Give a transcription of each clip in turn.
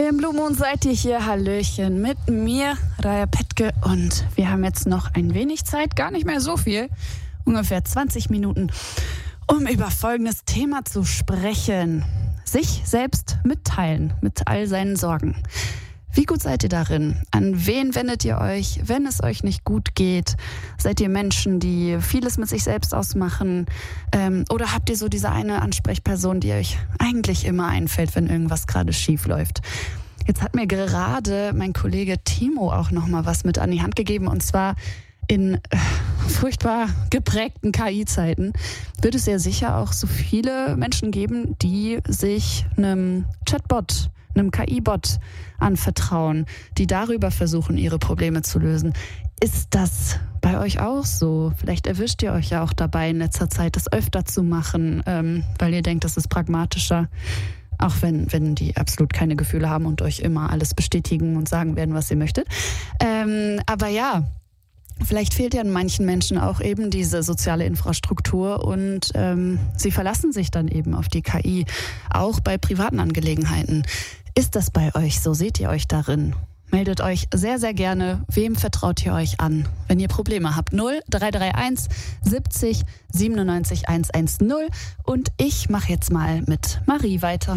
Im Blue Moon seid ihr hier, Hallöchen, mit mir, Raya Petke, und wir haben jetzt noch ein wenig Zeit, gar nicht mehr so viel, ungefähr 20 Minuten, um über folgendes Thema zu sprechen. Sich selbst mitteilen mit all seinen Sorgen. Wie gut seid ihr darin? An wen wendet ihr euch, wenn es euch nicht gut geht? Seid ihr Menschen, die vieles mit sich selbst ausmachen? Oder habt ihr so diese eine Ansprechperson, die euch eigentlich immer einfällt, wenn irgendwas gerade schief läuft? Jetzt hat mir gerade mein Kollege Timo auch noch mal was mit an die Hand gegeben. Und zwar in furchtbar geprägten KI-Zeiten wird es ja sicher auch so viele Menschen geben, die sich einem Chatbot, einem KI-Bot anvertrauen, die darüber versuchen, ihre Probleme zu lösen. Ist das bei euch auch so? Vielleicht erwischt ihr euch ja auch dabei, in letzter Zeit das öfter zu machen, weil ihr denkt, das ist pragmatischer, auch wenn die absolut keine Gefühle haben und euch immer alles bestätigen und sagen werden, was ihr möchtet. Aber ja, vielleicht fehlt ja an manchen Menschen auch eben diese soziale Infrastruktur und sie verlassen sich dann eben auf die KI, auch bei privaten Angelegenheiten. Ist das bei euch so? Seht ihr euch darin? Meldet euch sehr, sehr gerne. Wem vertraut ihr euch an, wenn ihr Probleme habt? 0331 70 97 110. Und ich mache jetzt mal mit Marie weiter.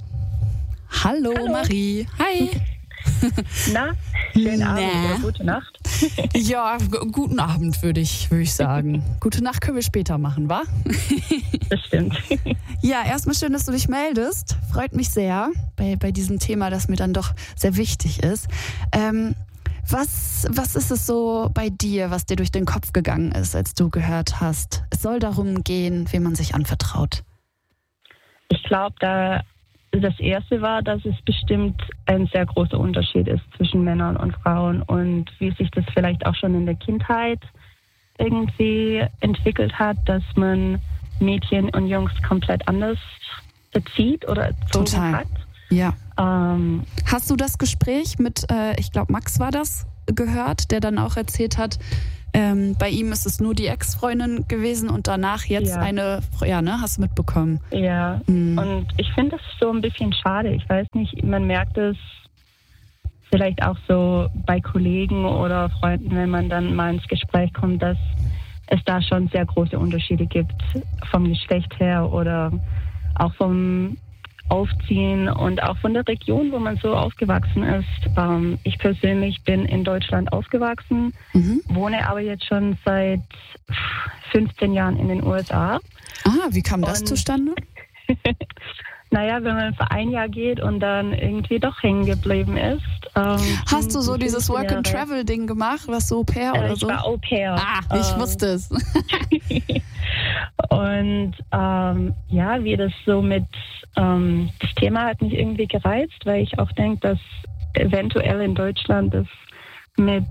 Hallo. Marie. Hi. Na, schönen Abend oder gute Nacht. Ja, guten Abend würde ich sagen. Gute Nacht können wir später machen, wa? Das stimmt. Ja, erstmal schön, dass du dich meldest. Freut mich sehr bei diesem Thema, das mir dann doch sehr wichtig ist. Was ist es so bei dir, was dir durch den Kopf gegangen ist, als du gehört hast, es soll darum gehen, wem man sich anvertraut? Ich glaube, das Erste war, dass es bestimmt ein sehr großer Unterschied ist zwischen Männern und Frauen und wie sich das vielleicht auch schon in der Kindheit irgendwie entwickelt hat, dass man Mädchen und Jungs komplett anders erzieht oder erzogen hat. Ja. Hast du das Gespräch mit, ich glaube Max war das, gehört, der dann auch erzählt hat, bei ihm ist es nur die Ex-Freundin gewesen und danach jetzt eine, hast du mitbekommen? Ja, und ich finde das so ein bisschen schade. Ich weiß nicht, man merkt es vielleicht auch so bei Kollegen oder Freunden, wenn man dann mal ins Gespräch kommt, dass es da schon sehr große Unterschiede gibt vom Geschlecht her oder auch vom Aufziehen und auch von der Region, wo man so aufgewachsen ist. Ich persönlich bin in Deutschland aufgewachsen, wohne aber jetzt schon seit 15 Jahren in den USA. Wie kam das zustande? Naja, wenn man für ein Jahr geht und dann irgendwie doch hängen geblieben ist. Hast du so dieses Work-and-Travel-Ding gemacht, was so Au-pair oder so? Ich war Au-pair. Ich wusste es. Und wie das so mit, das Thema hat mich irgendwie gereizt, weil ich auch denke, dass eventuell in Deutschland das mit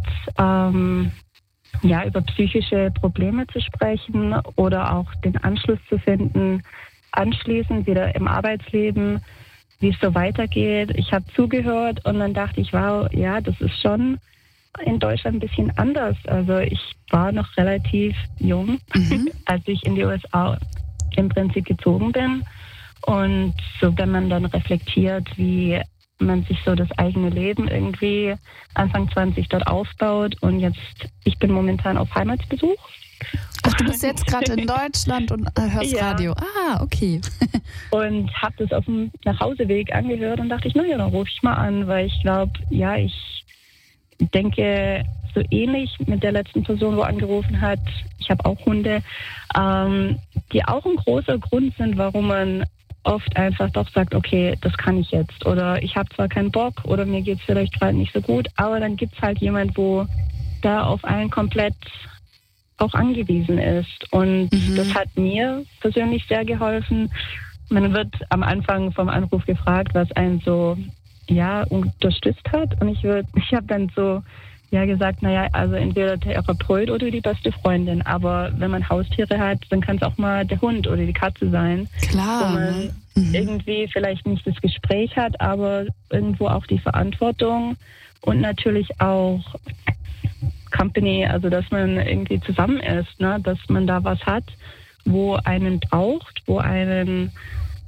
über psychische Probleme zu sprechen oder auch den Anschluss zu finden, anschließend wieder im Arbeitsleben, wie es so weitergeht. Ich habe zugehört und dann dachte ich, wow, ja, das ist schon in Deutschland ein bisschen anders. Also ich war noch relativ jung, als ich in die USA im Prinzip gezogen bin. Und so, wenn man dann reflektiert, wie man sich so das eigene Leben irgendwie Anfang 20 dort aufbaut und jetzt, ich bin momentan auf Heimatsbesuch. Ach, du bist jetzt gerade in Deutschland und hörst Radio. Okay. Und habe das auf dem Nachhauseweg angehört und dachte ich, naja, dann rufe ich mal an, weil ich glaube, ich denke so ähnlich mit der letzten Person, wo angerufen hat. Ich habe auch Hunde, die auch ein großer Grund sind, warum man oft einfach doch sagt, okay, das kann ich jetzt. Oder ich habe zwar keinen Bock oder mir geht es vielleicht gerade nicht so gut, aber dann gibt es halt jemand, wo da auf einen komplett auch angewiesen ist. Und das hat mir persönlich sehr geholfen. Man wird am Anfang vom Anruf gefragt, was einen so unterstützt hat. Und ich habe dann so gesagt, also entweder der Therapeut oder die beste Freundin. Aber wenn man Haustiere hat, dann kann es auch mal der Hund oder die Katze sein. Klar. Wo man irgendwie vielleicht nicht das Gespräch hat, aber irgendwo auch die Verantwortung und natürlich auch Company, also dass man irgendwie zusammen ist, ne? Dass man da was hat, wo einen braucht, wo einen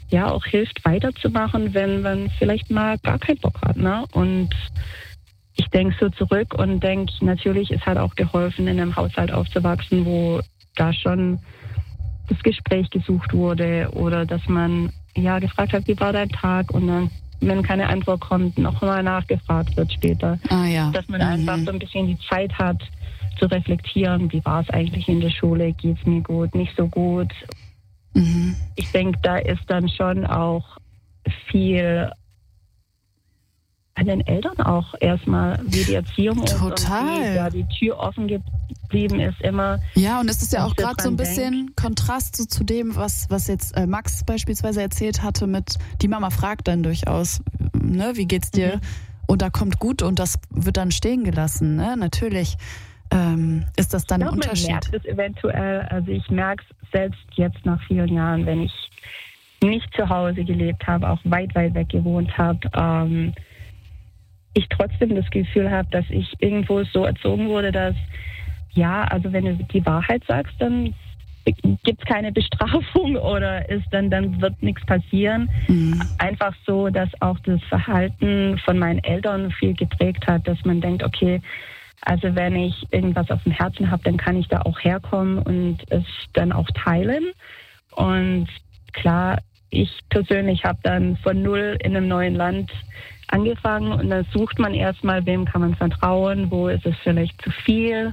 ja auch hilft, weiterzumachen, wenn man vielleicht mal gar keinen Bock hat. Ne? Und ich denke so zurück und denke, natürlich, es hat auch geholfen, in einem Haushalt aufzuwachsen, wo da schon das Gespräch gesucht wurde oder dass man gefragt hat, wie war dein Tag, und dann, wenn keine Antwort kommt, nochmal nachgefragt wird später. Dass man einfach so ein bisschen die Zeit hat zu reflektieren, wie war es eigentlich in der Schule, geht es mir gut, nicht so gut. Ich denke, da ist dann schon auch viel an den Eltern auch erstmal, wie die Erziehung ist und wie die Tür offen geblieben ist immer. Ja, und es ist ja auch gerade so ein bisschen Kontrast zu dem, was jetzt Max beispielsweise erzählt hatte mit, die Mama fragt dann durchaus, ne, wie geht's dir? Und da kommt gut und das wird dann stehen gelassen, ne? Natürlich ist das dann ein Unterschied. Man merkt es eventuell, also ich merke es selbst jetzt nach vielen Jahren, wenn ich nicht zu Hause gelebt habe, auch weit, weit weg gewohnt habe, ich trotzdem das Gefühl habe, dass ich irgendwo so erzogen wurde, dass also wenn du die Wahrheit sagst, dann gibt es keine Bestrafung oder dann wird nichts passieren. Einfach so, dass auch das Verhalten von meinen Eltern viel geprägt hat, dass man denkt, okay, also wenn ich irgendwas auf dem Herzen habe, dann kann ich da auch herkommen und es dann auch teilen. Und klar, ich persönlich habe dann von null in einem neuen Land angefangen und dann sucht man erstmal, wem kann man vertrauen, wo ist es vielleicht zu viel.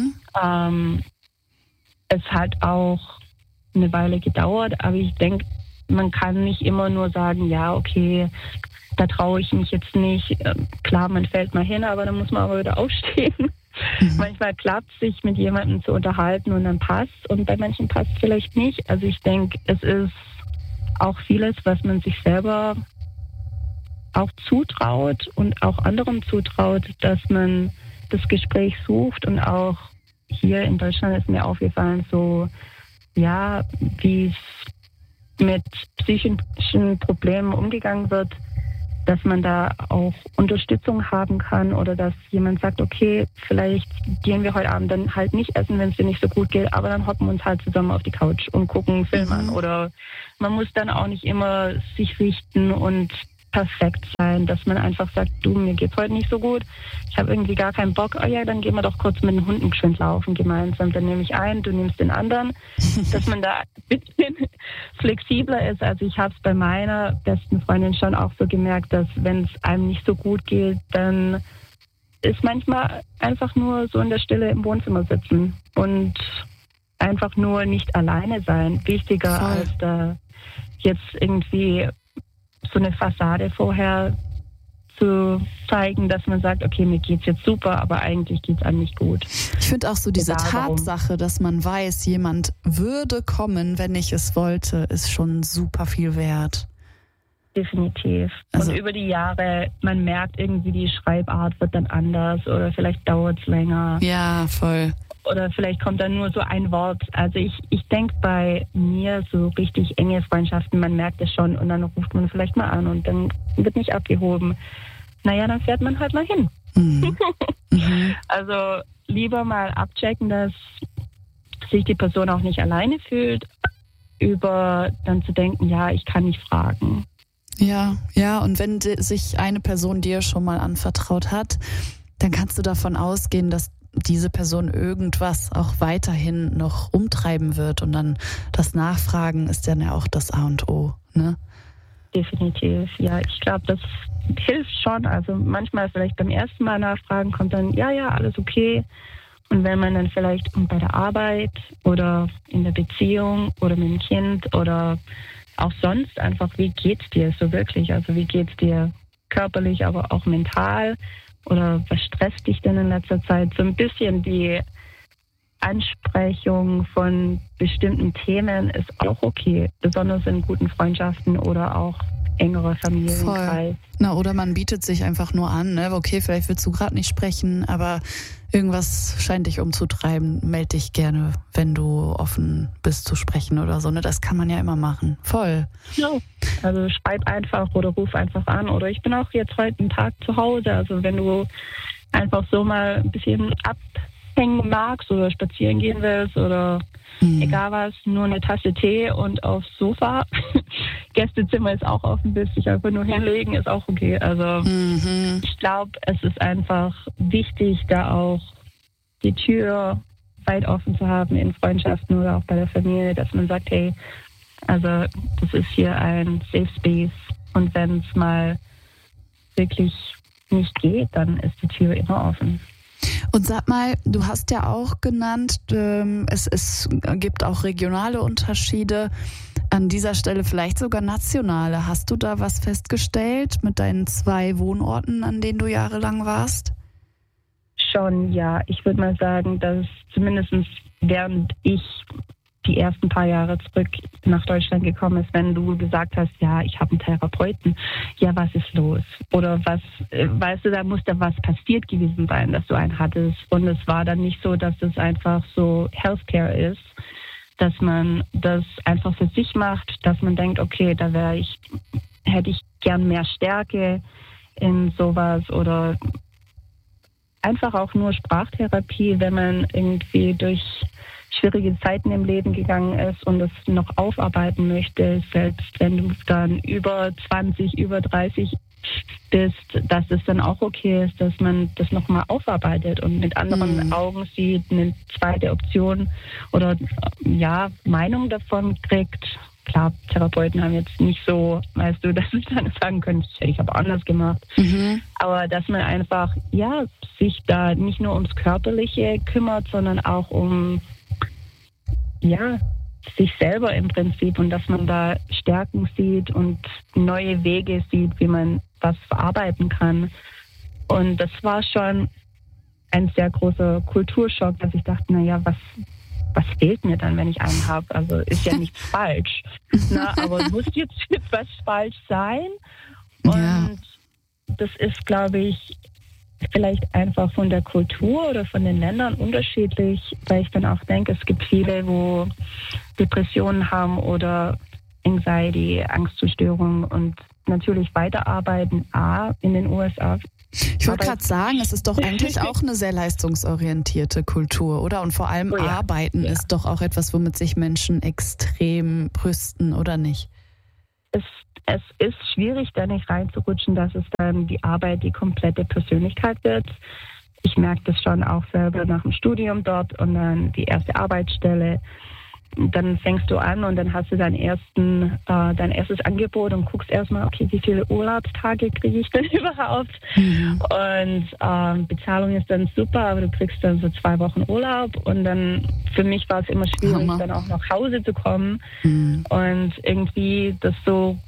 Es hat auch eine Weile gedauert, aber ich denke, man kann nicht immer nur sagen, ja, okay, da traue ich mich jetzt nicht. Klar, man fällt mal hin, aber dann muss man aber wieder aufstehen. Manchmal klappt es, sich mit jemandem zu unterhalten und dann passt und bei manchen passt es vielleicht nicht. Also ich denke, es ist auch vieles, was man sich selber auch zutraut und auch anderen zutraut, dass man das Gespräch sucht. Und auch hier in Deutschland ist mir aufgefallen, so, wie es mit psychischen Problemen umgegangen wird, dass man da auch Unterstützung haben kann oder dass jemand sagt, okay, vielleicht gehen wir heute Abend dann halt nicht essen, wenn es dir nicht so gut geht, aber dann hocken wir uns halt zusammen auf die Couch und gucken einen Film an. Oder man muss dann auch nicht immer sich richten und perfekt sein, dass man einfach sagt, du, mir geht's heute nicht so gut, ich habe irgendwie gar keinen Bock, dann gehen wir doch kurz mit den Hunden geschwind laufen gemeinsam, dann nehme ich einen, du nimmst den anderen, dass man da ein bisschen flexibler ist. Also ich habe es bei meiner besten Freundin schon auch so gemerkt, dass wenn es einem nicht so gut geht, dann ist manchmal einfach nur so in der Stille im Wohnzimmer sitzen und einfach nur nicht alleine sein, wichtiger als da jetzt irgendwie so eine Fassade vorher zu zeigen, dass man sagt, okay, mir geht's jetzt super, aber eigentlich geht's einem nicht gut. Ich finde auch so diese Tatsache, dass man weiß, jemand würde kommen, wenn ich es wollte, ist schon super viel wert. Definitiv. Also, und über die Jahre, man merkt irgendwie, die Schreibart wird dann anders oder vielleicht dauert es länger. Ja, voll. Oder vielleicht kommt dann nur so ein Wort. Also ich denke bei mir so richtig enge Freundschaften, man merkt es schon und dann ruft man vielleicht mal an und dann wird nicht abgehoben. Dann fährt man halt mal hin. Also lieber mal abchecken, dass sich die Person auch nicht alleine fühlt, über dann zu denken, ich kann nicht fragen. Ja, und wenn sich eine Person dir schon mal anvertraut hat, dann kannst du davon ausgehen, dass diese Person irgendwas auch weiterhin noch umtreiben wird und dann das Nachfragen ist dann ja auch das A und O, ne? Definitiv, ja. Ich glaube, das hilft schon. Also manchmal vielleicht beim ersten Mal nachfragen kommt dann, alles okay. Und wenn man dann vielleicht bei der Arbeit oder in der Beziehung oder mit dem Kind oder auch sonst einfach, wie geht's dir so wirklich? Also wie geht's dir körperlich, aber auch mental? Oder was stresst dich denn in letzter Zeit? So ein bisschen die Ansprechung von bestimmten Themen ist auch okay, besonders in guten Freundschaften oder auch engerer Familienkreis. Oder man bietet sich einfach nur an, ne? Okay, vielleicht willst du gerade nicht sprechen, aber irgendwas scheint dich umzutreiben, melde dich gerne, wenn du offen bist zu sprechen oder so, ne? Das kann man ja immer machen. Voll. Ja, also schreib einfach oder ruf einfach an oder ich bin auch jetzt heute einen Tag zu Hause, also wenn du einfach so mal ein bisschen hängen magst oder spazieren gehen willst oder egal was, nur eine Tasse Tee und aufs Sofa. Gästezimmer ist auch offen, willst dich einfach nur hinlegen, ist auch okay. Also ich glaube, es ist einfach wichtig, da auch die Tür weit offen zu haben in Freundschaften oder auch bei der Familie, dass man sagt, hey, also das ist hier ein Safe Space und wenn es mal wirklich nicht geht, dann ist die Tür immer offen. Und sag mal, du hast ja auch genannt, es gibt auch regionale Unterschiede, an dieser Stelle vielleicht sogar nationale. Hast du da was festgestellt mit deinen 2 Wohnorten, an denen du jahrelang warst? Schon, ja. Ich würde mal sagen, dass zumindest während ich die ersten paar Jahre zurück nach Deutschland gekommen ist, wenn du gesagt hast, ja, ich habe einen Therapeuten, ja, was ist los? Oder was, weißt du, da muss da was passiert gewesen sein, dass du einen hattest. Und es war dann nicht so, dass es einfach so Healthcare ist, dass man das einfach für sich macht, dass man denkt, okay, hätte ich gern mehr Stärke in sowas oder einfach auch nur Sprachtherapie, wenn man irgendwie durch schwierige Zeiten im Leben gegangen ist und es noch aufarbeiten möchte, selbst wenn du dann über 20, über 30 bist, dass es dann auch okay ist, dass man das nochmal aufarbeitet und mit anderen Augen sieht, eine zweite Option oder ja, Meinung davon kriegt. Klar, Therapeuten haben jetzt nicht so, weißt du, dass sie dann sagen können, das hätte ich aber anders gemacht. Aber dass man einfach, ja, sich da nicht nur ums Körperliche kümmert, sondern auch um, ja, sich selber im Prinzip und dass man da Stärken sieht und neue Wege sieht, wie man was verarbeiten kann. Und das war schon ein sehr großer Kulturschock, dass ich dachte, naja, was fehlt mir dann, wenn ich einen habe? Also ist ja nichts falsch. Aber muss jetzt was falsch sein? Und das ist, glaube ich, vielleicht einfach von der Kultur oder von den Ländern unterschiedlich, weil ich dann auch denke, es gibt viele, wo Depressionen haben oder Anxiety, Angstzustörungen und natürlich weiterarbeiten, in den USA. Ich wollte gerade sagen, es ist doch eigentlich auch eine sehr leistungsorientierte Kultur, oder? Und vor allem Arbeiten ist doch auch etwas, womit sich Menschen extrem brüsten, oder nicht? Es ist schwierig, da nicht reinzurutschen, dass es dann die Arbeit die komplette Persönlichkeit wird. Ich merke das schon auch selber nach dem Studium dort und dann die erste Arbeitsstelle. Dann fängst du an und dann hast du dein erstes Angebot und guckst erstmal, okay, wie viele Urlaubstage kriege ich denn überhaupt? Und Bezahlung ist dann super, aber du kriegst dann so 2 Wochen Urlaub und dann für mich war es immer schwierig, dann auch nach Hause zu kommen und irgendwie das so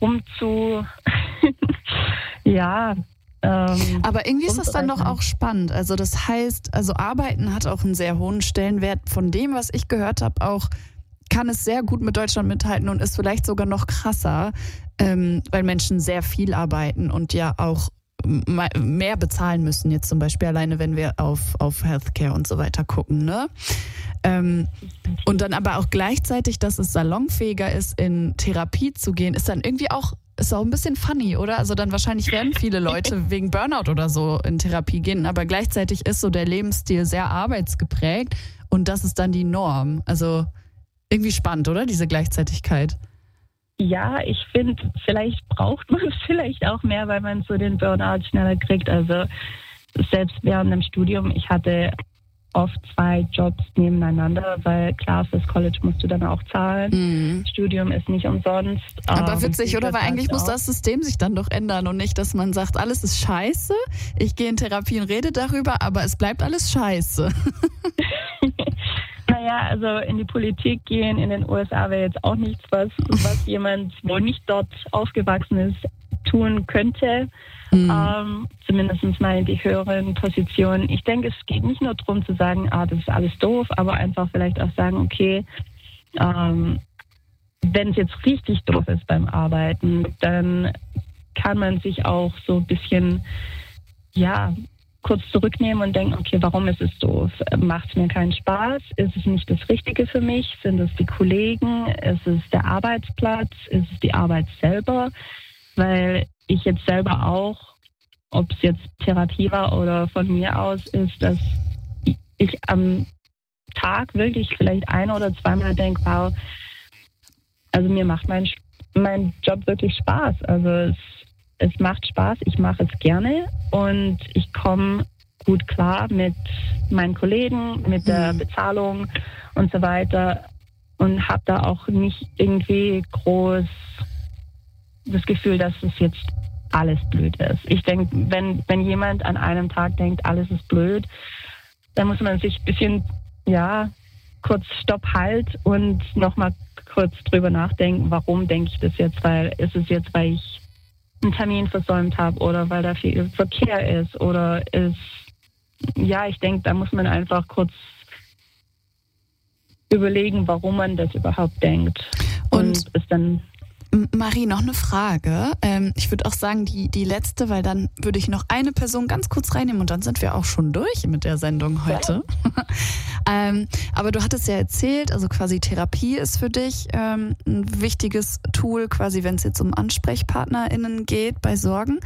aber irgendwie ist das dann doch auch spannend. Also das heißt, Arbeiten hat auch einen sehr hohen Stellenwert. Von dem, was ich gehört habe, auch kann es sehr gut mit Deutschland mithalten und ist vielleicht sogar noch krasser, weil Menschen sehr viel arbeiten und ja auch mehr bezahlen müssen, jetzt zum Beispiel alleine, wenn wir auf Healthcare und so weiter gucken, ne? Und dann aber auch gleichzeitig, dass es salonfähiger ist, in Therapie zu gehen, ist dann irgendwie auch ein bisschen funny, oder? Also dann wahrscheinlich werden viele Leute wegen Burnout oder so in Therapie gehen, aber gleichzeitig ist so der Lebensstil sehr arbeitsgeprägt und das ist dann die Norm. Also irgendwie spannend, oder? Diese Gleichzeitigkeit. Ja, ich finde, vielleicht braucht man es vielleicht auch mehr, weil man so den Burnout schneller kriegt. Also selbst während dem Studium, ich hatte oft 2 Jobs nebeneinander, weil klar, fürs College musst du dann auch zahlen. Studium ist nicht umsonst. Aber witzig, oder? Weil eigentlich muss das System sich dann doch ändern und nicht, dass man sagt, alles ist scheiße, ich gehe in Therapie und rede darüber, aber es bleibt alles scheiße. Naja, also in die Politik gehen in den USA wäre jetzt auch nichts, was jemand, wo nicht dort aufgewachsen ist, tun könnte. Zumindest mal in die höheren Positionen. Ich denke, es geht nicht nur darum zu sagen, das ist alles doof, aber einfach vielleicht auch sagen, okay, wenn es jetzt richtig doof ist beim Arbeiten, dann kann man sich auch so ein bisschen, kurz zurücknehmen und denken, okay, warum ist es doof? Macht es mir keinen Spaß? Ist es nicht das Richtige für mich? Sind es die Kollegen? Ist es der Arbeitsplatz? Ist es die Arbeit selber? Weil ich jetzt selber auch, ob es jetzt Therapie war oder von mir aus ist, dass ich am Tag wirklich vielleicht ein- oder zweimal denke, wow, also mir macht mein Job wirklich Spaß. Also es macht Spaß, ich mache es gerne und ich komme gut klar mit meinen Kollegen, mit der Bezahlung und so weiter und habe da auch nicht irgendwie groß das Gefühl, dass es jetzt alles blöd ist. Ich denke, wenn jemand an einem Tag denkt, alles ist blöd, dann muss man sich ein bisschen, kurz Stopp halt und nochmal kurz drüber nachdenken, warum denke ich das jetzt, ist es jetzt, weil ich einen Termin versäumt habe oder weil da viel Verkehr ist oder ich denke, da muss man einfach kurz überlegen, warum man das überhaupt denkt. Und es dann... Marie, noch eine Frage. Ich würde auch sagen, die letzte, weil dann würde ich noch eine Person ganz kurz reinnehmen und dann sind wir auch schon durch mit der Sendung heute. Aber du hattest ja erzählt, also quasi Therapie ist für dich ein wichtiges Tool, quasi wenn es jetzt um AnsprechpartnerInnen geht bei Sorgen.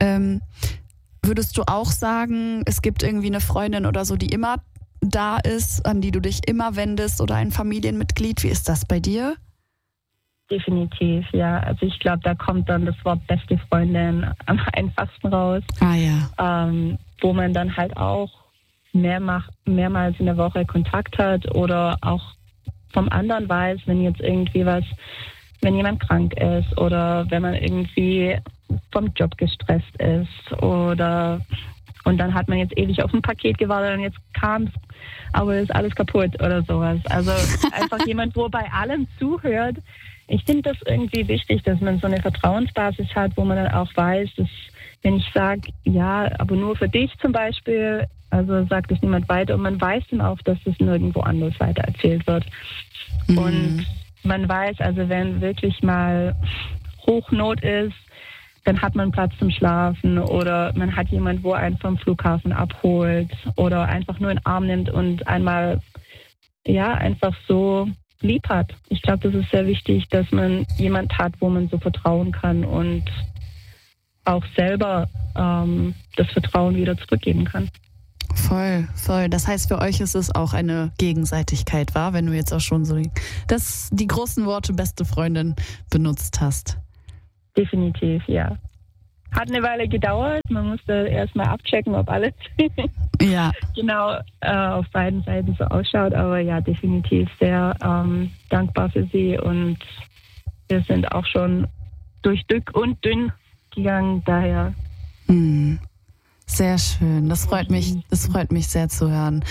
Würdest du auch sagen, es gibt irgendwie eine Freundin oder so, die immer da ist, an die du dich immer wendest oder ein Familienmitglied? Wie ist das bei dir? Definitiv, ja. Also ich glaube, da kommt dann das Wort beste Freundin am einfachsten raus. Ah ja. Wo man dann halt auch mehrmals in der Woche Kontakt hat oder auch vom anderen weiß, wenn jetzt irgendwie wenn jemand krank ist oder wenn man irgendwie vom Job gestresst ist und dann hat man jetzt ewig auf ein Paket gewartet und jetzt kam es, aber ist alles kaputt oder sowas. Also einfach jemand, wo bei allem zuhört. Ich finde das irgendwie wichtig, dass man so eine Vertrauensbasis hat, wo man dann auch weiß, dass wenn ich sage, ja, aber nur für dich zum Beispiel, also sagt es niemand weiter und man weiß dann auch, dass das nirgendwo anders weitererzählt wird. Und man weiß, also wenn wirklich mal Hochnot ist, dann hat man Platz zum Schlafen oder man hat jemand, wo einen vom Flughafen abholt oder einfach nur in den Arm nimmt und einmal, einfach so lieb hat. Ich glaube, das ist sehr wichtig, dass man jemand hat, wo man so vertrauen kann und auch selber das Vertrauen wieder zurückgeben kann. Voll. Das heißt, für euch ist es auch eine Gegenseitigkeit, wahr? Wenn du jetzt auch schon so die großen Worte beste Freundin benutzt hast. Definitiv, ja. Hat eine Weile gedauert. Man musste erstmal abchecken, ob alles genau auf beiden Seiten so ausschaut. Aber ja, definitiv sehr dankbar für sie. Und wir sind auch schon durch dick und dünn gegangen. Daher. Sehr schön. Das freut mich sehr zu hören.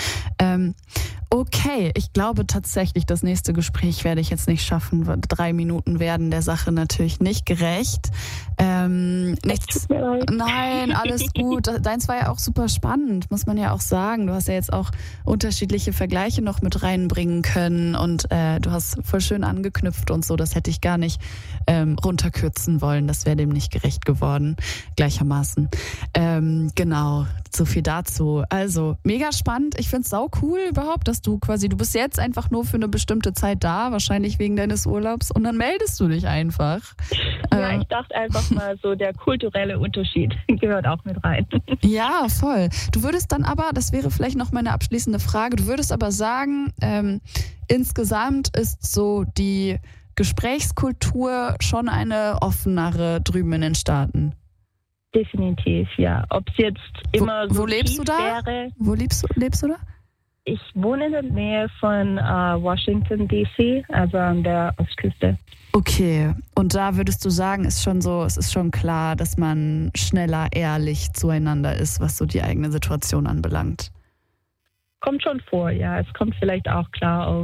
Okay, ich glaube tatsächlich, das nächste Gespräch werde ich jetzt nicht schaffen. 3 Minuten werden der Sache natürlich nicht gerecht. Nichts. Nein, alles gut. Deins war ja auch super spannend, muss man ja auch sagen. Du hast ja jetzt auch unterschiedliche Vergleiche noch mit reinbringen können und du hast voll schön angeknüpft und so. Das hätte ich gar nicht runterkürzen wollen. Das wäre dem nicht gerecht geworden, gleichermaßen. Genau, so viel dazu. Also, mega spannend. Ich finde es sau cool überhaupt, dass du bist jetzt einfach nur für eine bestimmte Zeit da, wahrscheinlich wegen deines Urlaubs und dann meldest du dich einfach. Ja, ich dachte einfach mal so, der kulturelle Unterschied gehört auch mit rein. Ja, voll. Du würdest dann aber, das wäre vielleicht noch meine abschließende Frage, du würdest aber sagen, insgesamt ist so die Gesprächskultur schon eine offenere drüben in den Staaten. Definitiv, ja. Ob es jetzt immer so wo lebst du da? wäre. Wo lebst du da? Ich wohne in der Nähe von Washington, D.C., also an der Ostküste. Okay, und da würdest du sagen, es ist schon klar, dass man schneller ehrlich zueinander ist, was so die eigene Situation anbelangt. Kommt schon vor, ja. Es kommt vielleicht auch klar auf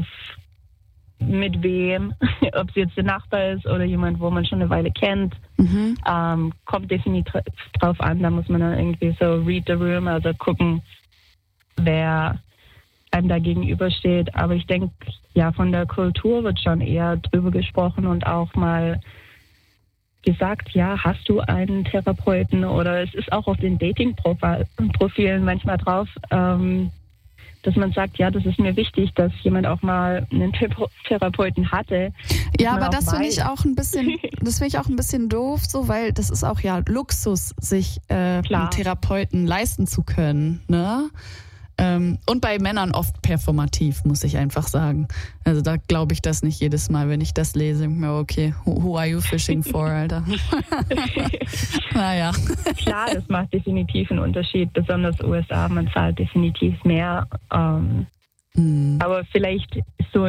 mit wem, ob es jetzt der Nachbar ist oder jemand, wo man schon eine Weile kennt. Kommt definitiv drauf an, da muss man dann irgendwie so read the room, also gucken, wer einem da gegenübersteht. Aber ich denke, ja, von der Kultur wird schon eher drüber gesprochen und auch mal gesagt, ja, hast du einen Therapeuten? Oder es ist auch auf den Dating-Profilen manchmal drauf, dass man sagt, ja, das ist mir wichtig, dass jemand auch mal einen Therapeuten hatte. Ja, aber das finde ich auch ein bisschen doof, so, weil das ist auch ja Luxus, sich einen Therapeuten leisten zu können, ne? Und bei Männern oft performativ, muss ich einfach sagen. Also da glaube ich das nicht jedes Mal, wenn ich das lese. Okay, who are you fishing for, Alter? Naja. Klar, das macht definitiv einen Unterschied. Besonders USA, man zahlt definitiv mehr. Aber vielleicht so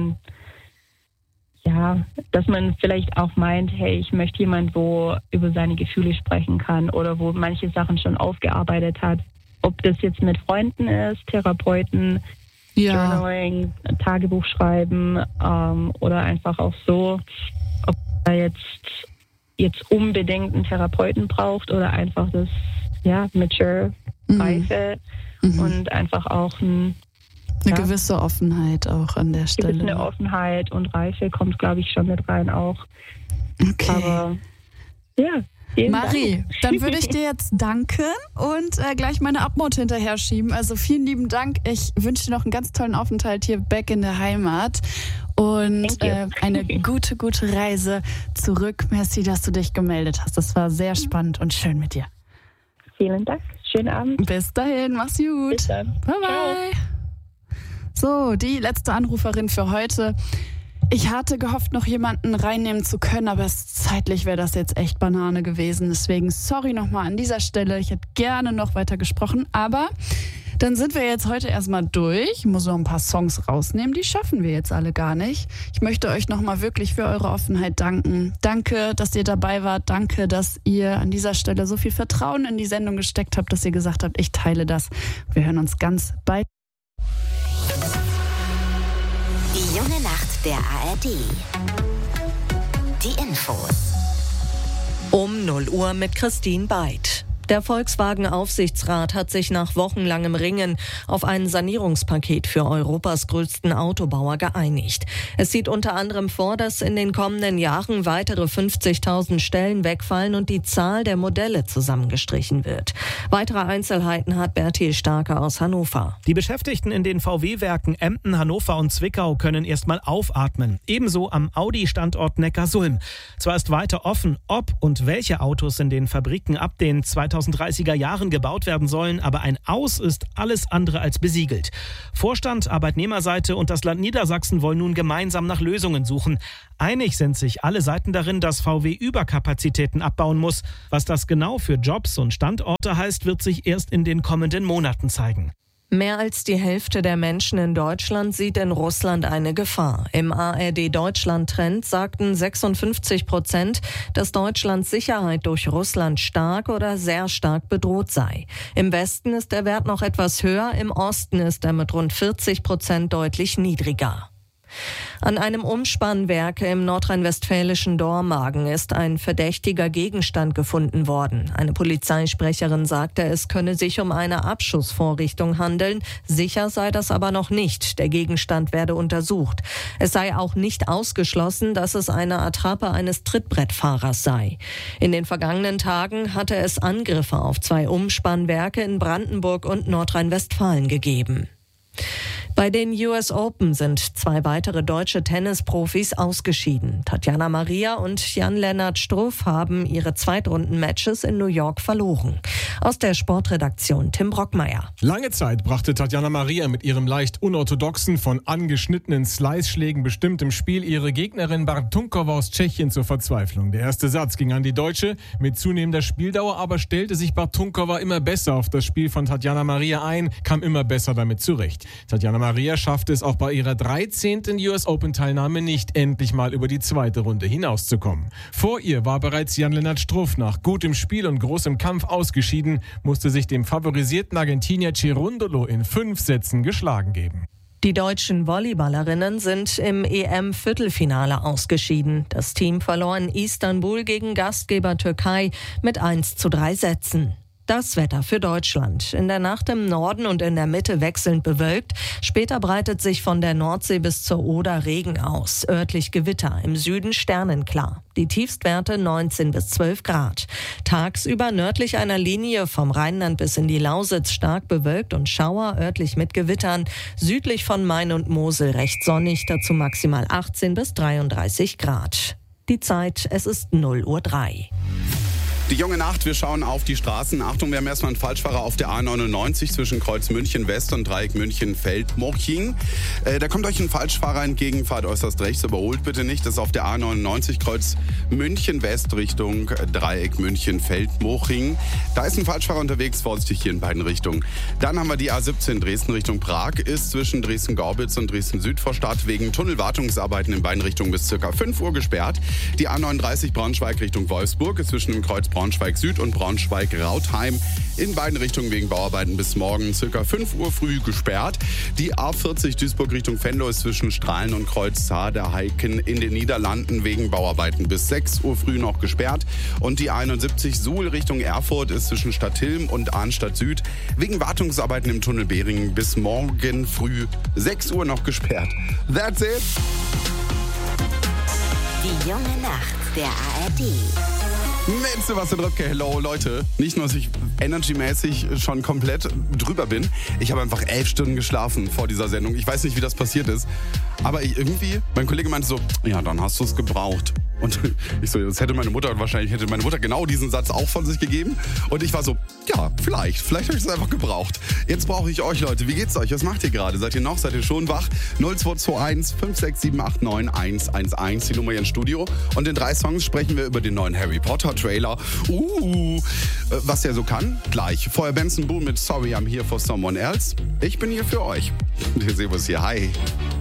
dass man vielleicht auch meint, hey, ich möchte jemanden, wo über seine Gefühle sprechen kann oder wo manche Sachen schon aufgearbeitet hat. Ob das jetzt mit Freunden ist, Therapeuten, Journaling, Tagebuch schreiben oder einfach auch so, ob er jetzt unbedingt einen Therapeuten braucht oder einfach das, mature, Reife und einfach auch eine gewisse Offenheit auch an der Stelle. Eine Offenheit und Reife kommt, glaube ich, schon mit rein auch. Okay. Aber Marie, dann würde ich dir jetzt danken und gleich meine Abmod hinterher schieben. Also vielen lieben Dank. Ich wünsche dir noch einen ganz tollen Aufenthalt hier back in der Heimat und eine gute Reise zurück. Merci, dass du dich gemeldet hast. Das war sehr spannend und schön mit dir. Vielen Dank. Schönen Abend. Bis dahin. Mach's gut. Bis dann. Bye, bye. So, die letzte Anruferin für heute. Ich hatte gehofft, noch jemanden reinnehmen zu können, aber zeitlich wäre das jetzt echt Banane gewesen. Deswegen sorry nochmal an dieser Stelle. Ich hätte gerne noch weiter gesprochen, aber dann sind wir jetzt heute erstmal durch. Ich muss noch ein paar Songs rausnehmen, die schaffen wir jetzt alle gar nicht. Ich möchte euch nochmal wirklich für eure Offenheit danken. Danke, dass ihr dabei wart. Danke, dass ihr an dieser Stelle so viel Vertrauen in die Sendung gesteckt habt, dass ihr gesagt habt, ich teile das. Wir hören uns ganz bald. Die junge Nacht der ARD. Die Infos. Um 0 Uhr mit Christine Beid. Der Volkswagen-Aufsichtsrat hat sich nach wochenlangem Ringen auf ein Sanierungspaket für Europas größten Autobauer geeinigt. Es sieht unter anderem vor, dass in den kommenden Jahren weitere 50.000 Stellen wegfallen und die Zahl der Modelle zusammengestrichen wird. Weitere Einzelheiten hat Bertil Starke aus Hannover. Die Beschäftigten in den VW-Werken Emden, Hannover und Zwickau können erstmal aufatmen. Ebenso am Audi-Standort Neckarsulm. Zwar ist weiter offen, ob und welche Autos in den Fabriken ab den 2030er Jahren gebaut werden sollen, aber ein Aus ist alles andere als besiegelt. Vorstand, Arbeitnehmerseite und das Land Niedersachsen wollen nun gemeinsam nach Lösungen suchen. Einig sind sich alle Seiten darin, dass VW Überkapazitäten abbauen muss. Was das genau für Jobs und Standorte heißt, wird sich erst in den kommenden Monaten zeigen. Mehr als die Hälfte der Menschen in Deutschland sieht in Russland eine Gefahr. Im ARD-Deutschland-Trend sagten 56%, dass Deutschlands Sicherheit durch Russland stark oder sehr stark bedroht sei. Im Westen ist der Wert noch etwas höher, im Osten ist er mit rund 40% deutlich niedriger. An einem Umspannwerk im nordrhein-westfälischen Dormagen ist ein verdächtiger Gegenstand gefunden worden. Eine Polizeisprecherin sagte, es könne sich um eine Abschussvorrichtung handeln. Sicher sei das aber noch nicht. Der Gegenstand werde untersucht. Es sei auch nicht ausgeschlossen, dass es eine Attrappe eines Trittbrettfahrers sei. In den vergangenen Tagen hatte es Angriffe auf 2 Umspannwerke in Brandenburg und Nordrhein-Westfalen gegeben. Bei den US Open sind 2 weitere deutsche Tennisprofis ausgeschieden. Tatjana Maria und Jan-Lennart Struff haben ihre Zweitrunden-Matches in New York verloren. Aus der Sportredaktion Tim Brockmeier. Lange Zeit brachte Tatjana Maria mit ihrem leicht unorthodoxen, von angeschnittenen Slice-Schlägen bestimmtem Spiel ihre Gegnerin Bartunkova aus Tschechien zur Verzweiflung. Der erste Satz ging an die Deutsche. Mit zunehmender Spieldauer aber stellte sich Bartunkova immer besser auf das Spiel von Tatjana Maria ein, kam immer besser damit zurecht. Tatjana Maria schaffte es auch bei ihrer 13. US Open-Teilnahme nicht, endlich mal über die zweite Runde hinauszukommen. Vor ihr war bereits Jan-Lennart Struff nach gutem Spiel und großem Kampf ausgeschieden, musste sich dem favorisierten Argentinier Cerundolo in 5 Sätzen geschlagen geben. Die deutschen Volleyballerinnen sind im EM-Viertelfinale ausgeschieden. Das Team verlor in Istanbul gegen Gastgeber Türkei mit 1:3 Sätzen. Das Wetter für Deutschland. In der Nacht im Norden und in der Mitte wechselnd bewölkt. Später breitet sich von der Nordsee bis zur Oder Regen aus. Örtlich Gewitter, im Süden sternenklar. Die Tiefstwerte 19 bis 12 Grad. Tagsüber nördlich einer Linie vom Rheinland bis in die Lausitz stark bewölkt und Schauer, örtlich mit Gewittern. Südlich von Main und Mosel recht sonnig, dazu maximal 18 bis 33 Grad. Die Zeit, es ist 0:03 Uhr. Die junge Nacht, wir schauen auf die Straßen. Achtung, wir haben erstmal einen Falschfahrer auf der A99 zwischen Kreuz München West und Dreieck München Feldmoching. Da kommt euch ein Falschfahrer entgegen, fahrt äußerst rechts, überholt bitte nicht. Das ist auf der A99 Kreuz München West Richtung Dreieck München Feldmoching. Da ist ein Falschfahrer unterwegs, vorsichtig hier in beiden Richtungen. Dann haben wir die A17 Dresden Richtung Prag, ist zwischen Dresden-Gorbitz und Dresden-Südvorstadt wegen Tunnelwartungsarbeiten in beiden Richtungen bis ca. 5 Uhr gesperrt. Die A39 Braunschweig Richtung Wolfsburg ist zwischen dem Kreuz Braunschweig Süd und Braunschweig Rautheim in beiden Richtungen wegen Bauarbeiten bis morgen ca. 5 Uhr früh gesperrt. Die A40 Duisburg Richtung Venlo ist zwischen Strahlen und Kreuz Zaderheiken in den Niederlanden wegen Bauarbeiten bis 6 Uhr früh noch gesperrt. Und die A71 Suhl Richtung Erfurt ist zwischen Stadthilm und Arnstadt Süd wegen Wartungsarbeiten im Tunnel Behringen bis morgen früh 6 Uhr noch gesperrt. That's it. Die junge Nacht der ARD. Mit Sebastian Röpke, hello Leute. Nicht nur, dass ich energymäßig schon komplett drüber bin. Ich habe einfach 11 Stunden geschlafen vor dieser Sendung. Ich weiß nicht, wie das passiert ist. Aber mein Kollege meinte so, ja, dann hast du es gebraucht. Und ich so, hätte meine Mutter genau diesen Satz auch von sich gegeben. Und ich war so, ja, vielleicht habe ich es einfach gebraucht. Jetzt brauche ich euch, Leute. Wie geht's euch? Was macht ihr gerade? Seid ihr noch? Seid ihr schon wach? 0221 56789 111, die Nummer hier im Studio. Und in 3 Songs sprechen wir über den neuen Harry Potter Trailer. Was der so kann? Gleich. Vorher Benson Boone mit Sorry, I'm Here for Someone Else. Ich bin hier für euch. Wir sehen uns hier. Hi.